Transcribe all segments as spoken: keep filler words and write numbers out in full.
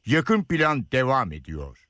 Yakın Plan devam ediyor.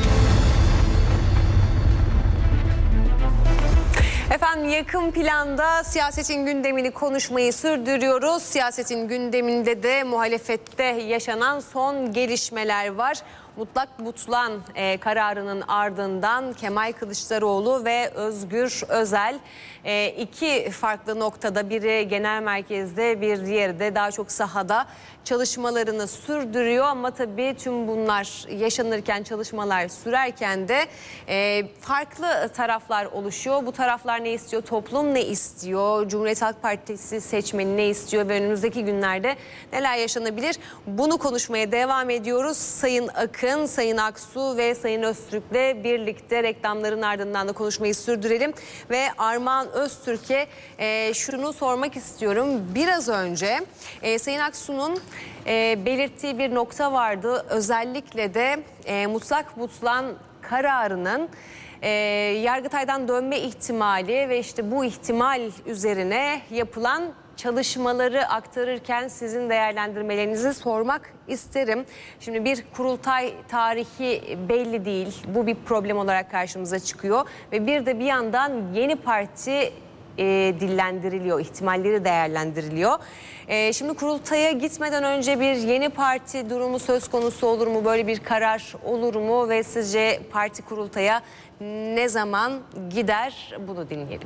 Efendim, Yakın Plan'da siyasetin gündemini konuşmayı sürdürüyoruz. Siyasetin gündeminde de muhalefette yaşanan son gelişmeler var. Mutlak butlan e, kararının ardından Kemal Kılıçdaroğlu ve Özgür Özel e, iki farklı noktada, biri genel merkezde, bir diğeri de daha çok sahada çalışmalarını sürdürüyor. Ama tabii tüm bunlar yaşanırken, çalışmalar sürerken de e, farklı taraflar oluşuyor. Bu taraflar ne istiyor, toplum ne istiyor, Cumhuriyet Halk Partisi seçmeni ne istiyor ve önümüzdeki günlerde neler yaşanabilir? Bunu konuşmaya devam ediyoruz. Sayın Akın, Sayın Aksu ve Sayın Öztürk'le birlikte reklamların ardından da konuşmayı sürdürelim. Ve Armağan Öztürk'e e, şunu sormak istiyorum. Biraz önce e, Sayın Aksu'nun e, belirttiği bir nokta vardı. Özellikle de e, mutlak butlan kararının e, Yargıtay'dan dönme ihtimali ve işte bu ihtimal üzerine yapılan çalışmaları aktarırken sizin değerlendirmelerinizi sormak isterim. Şimdi bir kurultay tarihi belli değil. Bu bir problem olarak karşımıza çıkıyor. Ve bir de bir yandan yeni parti e, dillendiriliyor, ihtimalleri değerlendiriliyor. E, şimdi kurultaya gitmeden önce bir yeni parti durumu söz konusu olur mu? Böyle bir karar olur mu? Ve sizce parti kurultaya ne zaman gider? Bunu dinleyelim.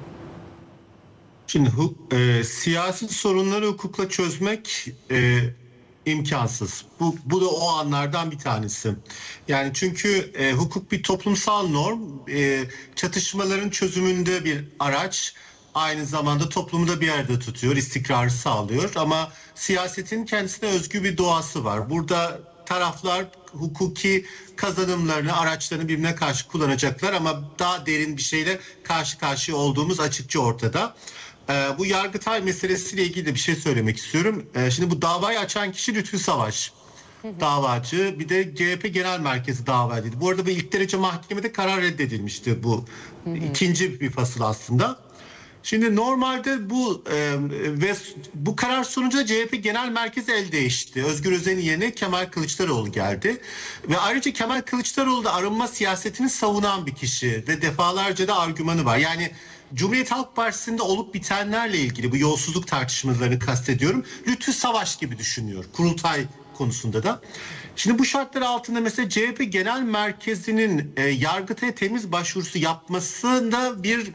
Şimdi e, siyasi sorunları hukukla çözmek e, imkansız. Bu, bu da o anlardan bir tanesi. Yani çünkü e, hukuk bir toplumsal norm, e, çatışmaların çözümünde bir araç, aynı zamanda toplumu da bir yerde tutuyor, istikrarı sağlıyor. Ama siyasetin kendisine özgü bir doğası var. Burada taraflar hukuki kazanımlarını, araçlarını birbirine karşı kullanacaklar ama daha derin bir şeyle karşı karşıya olduğumuz açıkça ortada. Ee, bu Yargıtay meselesiyle ilgili de bir şey söylemek istiyorum. Ee, şimdi bu davayı açan kişi Lütfü Savaş davacı, bir de C H P Genel Merkezi dava edildi. Bu arada bu ilk derece mahkemede karar reddedilmişti, bu hı hı. ikinci bir fasıl aslında. Şimdi normalde bu e, ve bu karar sonucu C H P Genel Merkezi el değişti. Özgür Özel'in yerine Kemal Kılıçdaroğlu geldi. Ve ayrıca Kemal Kılıçdaroğlu da arınma siyasetini savunan bir kişi ve defalarca da argümanı var. Yani Cumhuriyet Halk Partisi'nde olup bitenlerle ilgili bu yolsuzluk tartışmalarını kastediyorum. Lütfü Savaş gibi düşünüyor kurultay konusunda da. Şimdi bu şartlar altında mesela C H P Genel Merkezi'nin e, Yargıtay'a temiz başvurusu yapmasında bir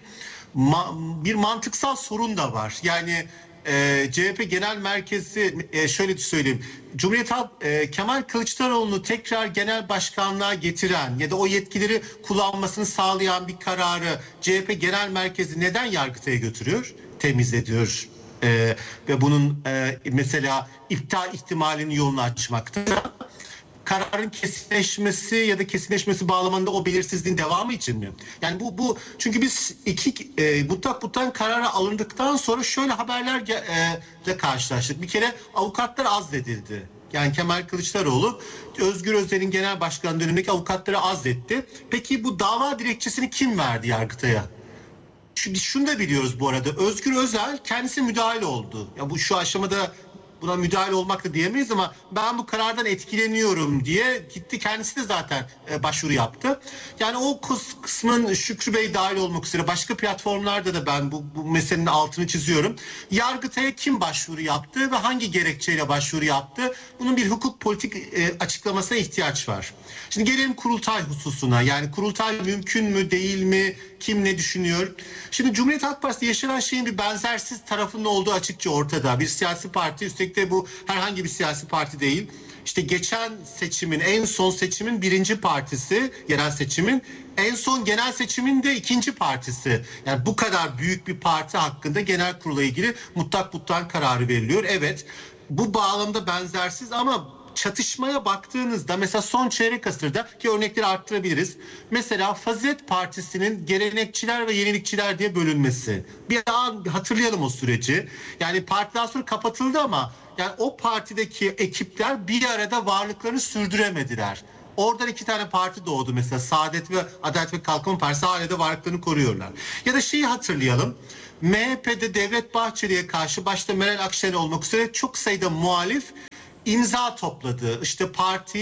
ma- bir mantıksal sorun da var. Yani e, C H P Genel Merkezi e, şöyle söyleyeyim. Cumhuriyet Halk e, Kemal Kılıçdaroğlu'nu tekrar genel başkanlığa getiren ya da o yetkileri kullanmasını sağlayan bir kararı C H P Genel Merkezi neden Yargıtay'a götürüyor? Temiz ediyor. Ee, ve bunun e, mesela iptal ihtimalinin yolunu açmakta. Kararın kesinleşmesi ya da kesinleşmesi bağlamında o belirsizliğin devamı için mi? Yani bu bu çünkü biz iki e, mutlak butlan kararı alındıktan sonra şöyle haberlerle e, karşılaştık. Bir kere avukatlar azledildi. Yani Kemal Kılıçdaroğlu Özgür Özel'in genel başkan dönemindeki avukatları azletti. Peki bu dava dilekçesini kim verdi Yargıtay'a? Şimdi şunu da biliyoruz bu arada. Özgür Özel kendisi müdahil oldu. Ya bu şu aşamada buna müdahale olmak da diyemeyiz ama ben bu karardan etkileniyorum diye gitti, kendisi de zaten e, başvuru yaptı. Yani o kısmın Şükrü Bey dahil olmak üzere başka platformlarda da ben bu, bu meselenin altını çiziyorum. Yargıtay'a kim başvuru yaptı ve hangi gerekçeyle başvuru yaptı? Bunun bir hukuk politik e, açıklamasına ihtiyaç var. Şimdi gelelim kurultay hususuna. Yani kurultay mümkün mü değil mi? Kim ne düşünüyor? Şimdi Cumhuriyet Halk Partisi yaşanan şeyin bir benzersiz tarafının olduğu açıkça ortada. Bir siyasi parti, üstelik de bu herhangi bir siyasi parti değil. İşte geçen seçimin, en son seçimin birinci partisi, yerel seçimin, en son genel seçimin de ikinci partisi. Yani bu kadar büyük bir parti hakkında genel kurula ilgili mutlak butlan kararı veriliyor. Evet, bu bağlamda benzersiz ama çatışmaya baktığınızda mesela son çeyrek asırda ki örnekleri arttırabiliriz. Mesela Fazilet Partisi'nin gelenekçiler ve yenilikçiler diye bölünmesi. Bir an hatırlayalım o süreci. Yani partiden sonra kapatıldı ama yani o partideki ekipler bir arada varlıklarını sürdüremediler. Oradan iki tane parti doğdu mesela. Saadet ve Adalet ve Kalkınma Partisi hala da varlıklarını koruyorlar. Ya da şeyi hatırlayalım. M H P'de Devlet Bahçeli'ye karşı başta Meral Akşener olmak üzere çok sayıda muhalif imza topladı. İşte partiyi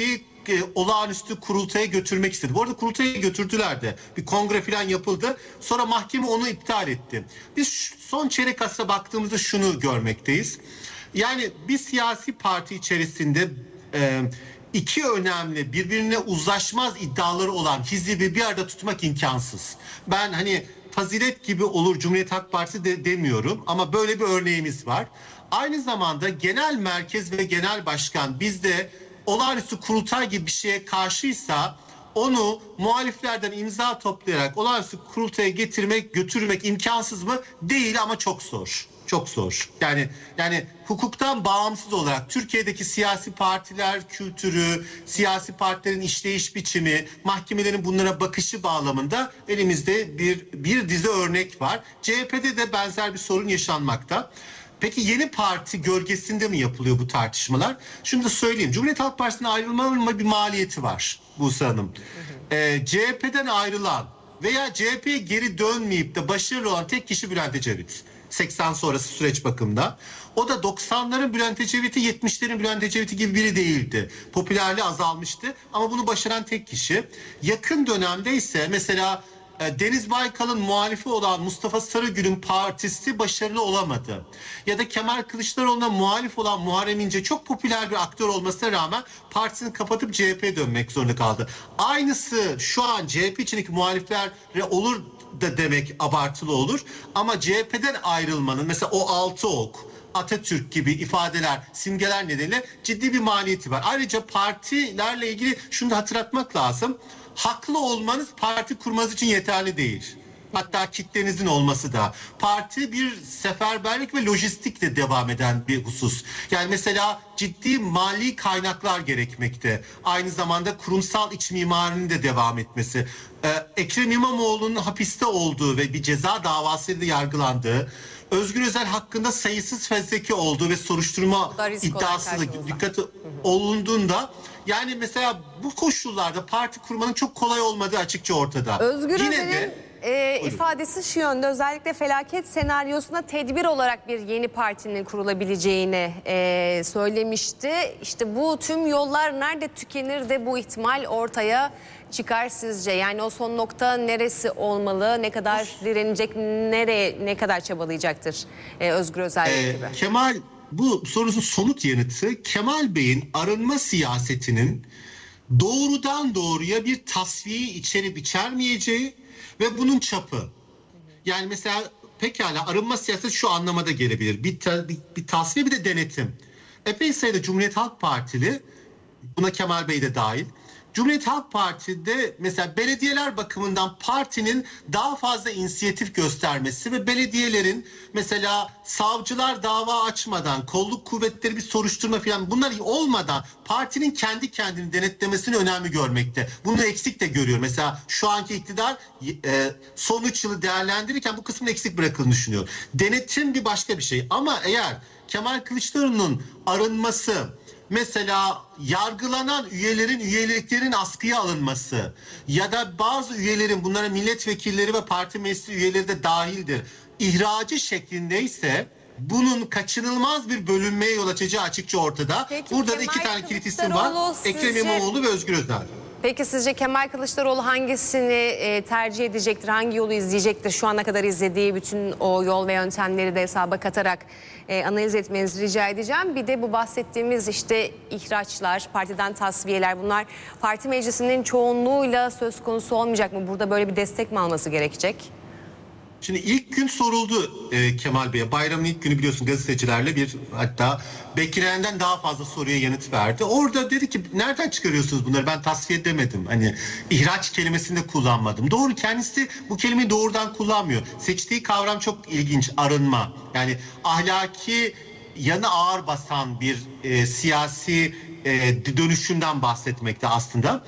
e, olağanüstü kurultaya götürmek istedi. Bu arada kurultaya götürdüler de. Bir kongre falan yapıldı. Sonra mahkeme onu iptal etti. Biz son çeyrek asra baktığımızda şunu görmekteyiz. Yani bir siyasi parti içerisinde e, iki önemli birbirine uzlaşmaz iddiaları olan hizbi bir arada tutmak imkansız. Ben hani fazilet gibi olur Cumhuriyet Halk Partisi de demiyorum ama böyle bir örneğimiz var. Aynı zamanda genel merkez ve genel başkan bizde olağanüstü kurultay gibi bir şeye karşıysa onu muhaliflerden imza toplayarak olağanüstü kurultaya getirmek, götürmek imkansız mı? Değil ama çok zor. Çok zor. Yani yani hukuktan bağımsız olarak Türkiye'deki siyasi partiler kültürü, siyasi partilerin işleyiş biçimi, mahkemelerin bunlara bakışı bağlamında elimizde bir bir dizi örnek var. C H P'de de benzer bir sorun yaşanmakta. Peki yeni parti gölgesinde mi yapılıyor bu tartışmalar? Şunu da söyleyeyim. Cumhuriyet Halk Partisi'ne ayrılmanın bir maliyeti var Buse Hanım. Ee, C H P'den ayrılan veya C H P'ye geri dönmeyip de başarılı olan tek kişi Bülent Ecevit. seksen sonrası süreç bakımında. O da doksanların Bülent Ecevit'i, yetmişlerin Bülent Ecevit'i gibi biri değildi. Popülerliği azalmıştı ama bunu başaran tek kişi. Yakın dönemde ise mesela Deniz Baykal'ın muhalifi olan Mustafa Sarıgül'ün partisi başarılı olamadı. Ya da Kemal Kılıçdaroğlu'na muhalif olan Muharrem İnce çok popüler bir aktör olmasına rağmen partisini kapatıp C H P'ye dönmek zorunda kaldı. Aynısı şu an C H P içindeki muhaliflere olur da demek abartılı olur. Ama C H P'den ayrılmanın mesela o altı ok, Atatürk gibi ifadeler, simgeler nedeniyle ciddi bir maliyeti var. Ayrıca partilerle ilgili şunu da hatırlatmak lazım. Haklı olmanız parti kurmanız için yeterli değil. Hatta kitlenizin olması da. Parti bir seferberlik ve lojistikle devam eden bir husus. Yani mesela ciddi mali kaynaklar gerekmekte. Aynı zamanda kurumsal iç mimarinin de devam etmesi. Ee, Ekrem İmamoğlu'nun hapiste olduğu ve bir ceza davasıyla yargılandığı, Özgür Özel hakkında sayısız fezleke olduğu ve soruşturma iddiası da dikkate olunduğunda yani mesela bu koşullarda parti kurmanın çok kolay olmadığı açıkça ortada. Özgür Özel'in e, ifadesi şu yönde, özellikle felaket senaryosuna tedbir olarak bir yeni partinin kurulabileceğini e, söylemişti. İşte bu tüm yollar nerede tükenir de bu ihtimal ortaya çıkar sizce? Yani o son nokta neresi olmalı? Ne kadar direnecek? Nereye, ne kadar çabalayacaktır e, Özgür Özel ee, gibi? Kemal, bu sorunun somut yanıtı Kemal Bey'in arınma siyasetinin doğrudan doğruya bir tasfiyeyi içerip içermeyeceği ve bunun çapı. Yani mesela pekala arınma siyaseti şu anlamada gelebilir. Bir, ta, bir, bir tasfiye bir de denetim. Epey sayıda Cumhuriyet Halk Partili, buna Kemal Bey de dahil, Cumhuriyet Halk Parti'de mesela belediyeler bakımından partinin daha fazla inisiyatif göstermesi ve belediyelerin mesela savcılar dava açmadan, kolluk kuvvetleri bir soruşturma falan bunlar olmadan partinin kendi kendini denetlemesini önemli görmekte. Bunu eksik de görüyor. Mesela şu anki iktidar e, son üç yılı değerlendirirken bu kısmını eksik bırakıldığını düşünüyor. Denetim bir başka bir şey ama eğer Kemal Kılıçdaroğlu'nun arınması, mesela yargılanan üyelerin üyeliklerin askıya alınması ya da bazı üyelerin, bunlara milletvekilleri ve parti meclisi üyeleri de dahildir, ihracı şeklindeyse bunun kaçınılmaz bir bölünmeye yol açacağı açıkça ortada. Peki, burada Kemal da iki tane kilit isim Kılıçdaroğlu var. sizce... Ekrem İmamoğlu ve Özgür Özel. Peki sizce Kemal Kılıçdaroğlu hangisini e, tercih edecektir, hangi yolu izleyecektir? Şu ana kadar izlediği bütün o yol ve yöntemleri de hesaba katarak e, analiz etmenizi rica edeceğim. Bir de bu bahsettiğimiz işte ihraçlar, partiden tasfiyeler, bunlar parti meclisinin çoğunluğuyla söz konusu olmayacak mı? Burada böyle bir destek mi alması gerekecek? Şimdi ilk gün soruldu e, Kemal Bey'e. Bayramın ilk günü biliyorsun gazetecilerle bir, hatta beklenenden daha fazla soruya yanıt verdi. Orada dedi ki nereden çıkarıyorsunuz bunları? Ben tasfiye demedim. Hani ihraç kelimesini de kullanmadım. Doğru, kendisi bu kelimeyi doğrudan kullanmıyor. Seçtiği kavram çok ilginç. Arınma. Yani ahlaki yanı ağır basan bir e, siyasi e, dönüşümden bahsetmekte aslında.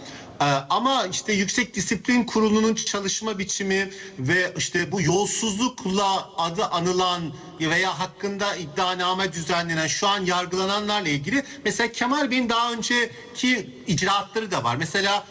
Ama işte Yüksek Disiplin Kurulu'nun çalışma biçimi ve işte bu yolsuzlukla adı anılan veya hakkında iddianame düzenlenen, şu an yargılananlarla ilgili mesela Kemal Bey'in daha önceki icraatları da var. Mesela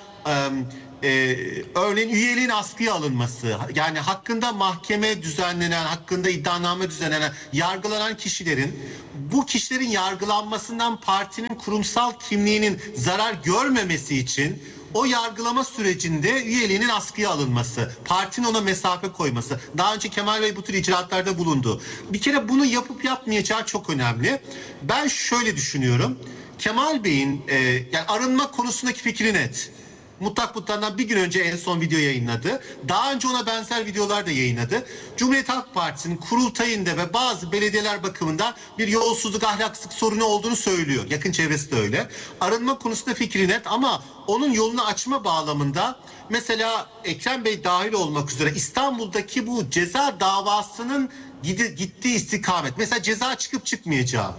Ee, örneğin üyeliğin askıya alınması, yani hakkında mahkeme düzenlenen, hakkında iddianame düzenlenen, yargılanan kişilerin bu kişilerin yargılanmasından partinin kurumsal kimliğinin zarar görmemesi için o yargılama sürecinde üyeliğinin askıya alınması, partinin ona mesafe koyması. Daha önce Kemal Bey bu tür icraatlarda bulundu. Bir kere bunu yapıp yapmayacağı çok önemli. Ben şöyle düşünüyorum. Kemal Bey'in e, yani arınma konusundaki fikri net. Mutlak Mutlu'dan bir gün önce en son video yayınladı. Daha önce ona benzer videolar da yayınladı. Cumhuriyet Halk Partisi'nin kurultayında ve bazı belediyeler bakımından bir yolsuzluk, ahlaksızlık sorunu olduğunu söylüyor. Yakın çevresi de öyle. Arınma konusunda fikri net ama onun yolunu açma bağlamında mesela Ekrem Bey dahil olmak üzere İstanbul'daki bu ceza davasının gittiği istikamet. Mesela ceza çıkıp çıkmayacağı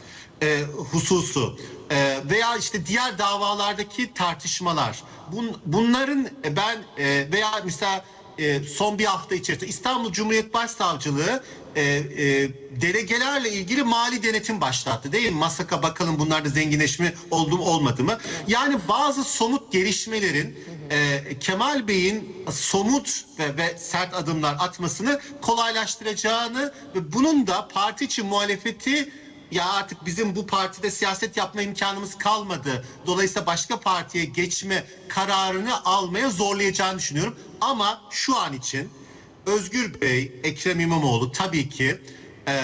e, hususu e, veya işte diğer davalardaki tartışmalar. Bun, bunların ben e, veya mesela e, son bir hafta içerisinde İstanbul Cumhuriyet Başsavcılığı e, e, delegelerle ilgili mali denetim başlattı değil mi? Masaka bakalım bunlarda zenginleşme oldu mu olmadı mı? Yani bazı somut gelişmelerin e, Kemal Bey'in somut ve, ve sert adımlar atmasını kolaylaştıracağını ve bunun da parti içi muhalefeti ya artık bizim bu partide siyaset yapma imkanımız kalmadı. Dolayısıyla başka partiye geçme kararını almaya zorlayacağını düşünüyorum. Ama şu an için Özgür Bey, Ekrem İmamoğlu tabii ki e,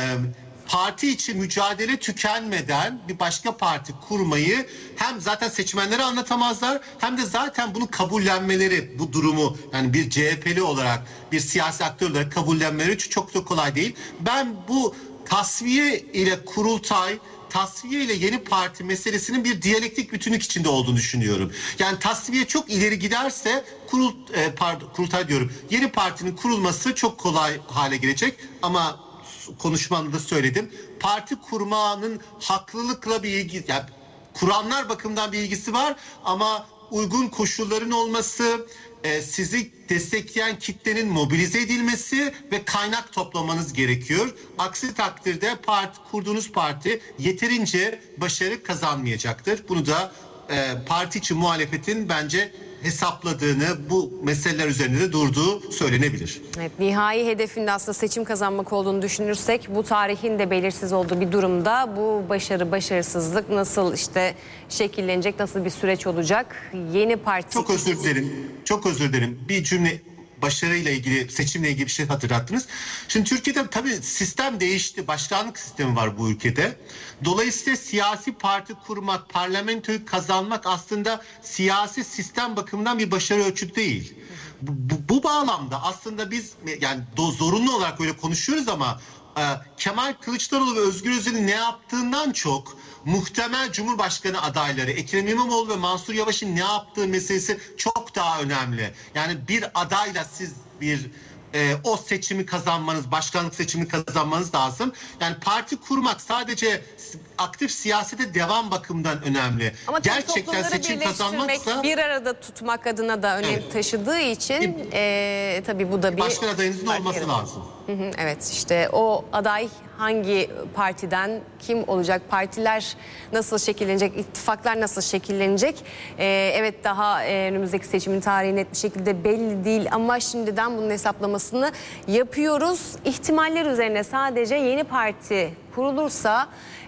parti içi mücadele tükenmeden bir başka parti kurmayı hem zaten seçmenlere anlatamazlar hem de zaten bunu kabullenmeleri, bu durumu yani bir C H P'li olarak bir siyasi aktör olarak kabullenmeleri çok da kolay değil. Ben bu tasfiye ile kurultay, tasfiye ile yeni parti meselesinin bir diyalektik bütünlük içinde olduğunu düşünüyorum. Yani tasfiye çok ileri giderse kurul, e, pardon, kurultay diyorum. Yeni partinin kurulması çok kolay hale gelecek ama konuşmamda da söyledim. Parti kurmanın haklılıkla bir ilgi, yani kuranlar bakımından bir ilgisi var ama uygun koşulların olması, e, sizi destekleyen kitlenin mobilize edilmesi ve kaynak toplamanız gerekiyor. Aksi takdirde parti, kurduğunuz parti yeterince başarı kazanmayacaktır. Bunu da e, parti içi muhalefetin bence hesapladığını, bu meseleler üzerinde de durduğu söylenebilir. Evet, nihai hedefinde aslında seçim kazanmak olduğunu düşünürsek bu tarihin de belirsiz olduğu bir durumda bu başarı, başarısızlık nasıl işte şekillenecek, nasıl bir süreç olacak? Yeni parti... Çok özür dilerim, çok özür dilerim. Bir cümle başarıyla ilgili, seçimle ilgili bir şey hatırlattınız. Şimdi Türkiye'de tabii sistem değişti. Başkanlık sistemi var bu ülkede. Dolayısıyla siyasi parti kurmak, parlamentoyu kazanmak aslında siyasi sistem bakımından bir başarı ölçütü değil. Bu, bu, bu bağlamda aslında biz yani do, zorunlu olarak öyle konuşuyoruz ama e, Kemal Kılıçdaroğlu ve Özgür Özel'in ne yaptığından çok muhtemel Cumhurbaşkanı adayları Ekrem İmamoğlu ve Mansur Yavaş'ın ne yaptığı meselesi çok daha önemli. Yani bir adayla siz bir e, o seçimi kazanmanız, başkanlık seçimini kazanmanız lazım. Yani parti kurmak sadece aktif siyasete devam bakımından önemli. Ama gerçekten seçim kazanmaksa bir arada tutmak adına da önem evet. taşıdığı için e, tabii bu da bir başkan adayınızın olması lazım. Hı hı, evet, işte o aday hangi partiden kim olacak, partiler nasıl şekillenecek, ittifaklar nasıl şekillenecek? Ee, evet daha e, önümüzdeki seçimin tarihi net bir şekilde belli değil ama şimdiden bunun hesaplamasını yapıyoruz. İhtimaller üzerine sadece yeni parti kurulursa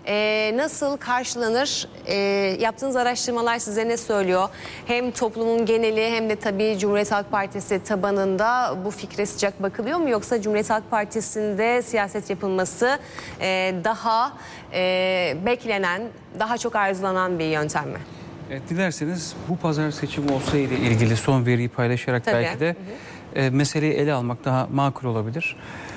e, nasıl karşılanır? E, yaptığınız araştırmalar size ne söylüyor? Hem toplumun geneli hem de tabii Cumhuriyet Halk Partisi tabanında bu fikre sıcak bakılıyor mu? Yoksa Cumhuriyet Halk Partisi'nde siyaset yapılması e, daha e, beklenen, daha çok arzulanan bir yöntem mi? Evet, dilerseniz bu pazar seçimi olsaydı ilgili son veriyi paylaşarak Tabii. belki de hı hı. E, meseleyi ele almak daha makul olabilir.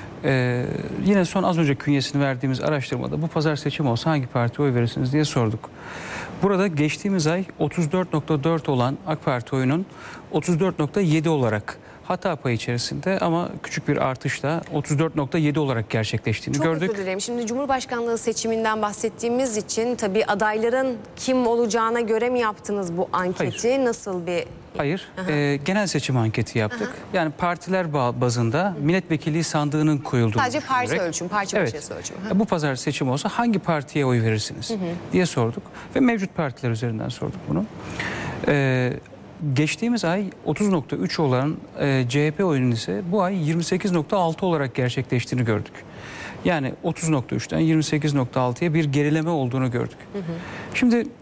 Ee, yine son az önce künyesini verdiğimiz araştırmada bu pazar seçim olsa hangi partiye oy verirsiniz diye sorduk. Burada geçtiğimiz ay otuz dört nokta dört olan AK Parti oyunun otuz dört nokta yedi olarak hata payı içerisinde ama küçük bir artışla otuz dört nokta yedi olarak gerçekleştiğini Çok gördük. Çok özür dilerim. Şimdi Cumhurbaşkanlığı seçiminden bahsettiğimiz için tabii adayların kim olacağına göre mi yaptınız bu anketi? Hayır. Nasıl bir... Hayır, e, genel seçim anketi yaptık. Aha. Yani partiler bazında milletvekilliği sandığının koyulduğunu sadece parti düşünerek, ölçüm, parti evet, başarısı ölçüm. Hı. Bu pazar seçim olsa hangi partiye oy verirsiniz hı hı. diye sorduk ve mevcut partiler üzerinden sorduk bunu. E, geçtiğimiz ay otuz nokta üç olan e, C H P oyunun ise bu ay yirmi sekiz nokta altı olarak gerçekleştiğini gördük. Yani otuz nokta üçten yirmi sekiz nokta altıya bir gerileme olduğunu gördük. Hı hı. Şimdi